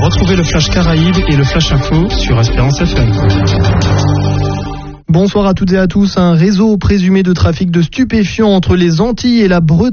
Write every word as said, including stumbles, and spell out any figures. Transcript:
Retrouvez le Flash Caraïbes et le Flash Info sur Espérance F M. Bonsoir à toutes et à tous. Un réseau présumé de trafic de stupéfiants entre les Antilles et la Bretagne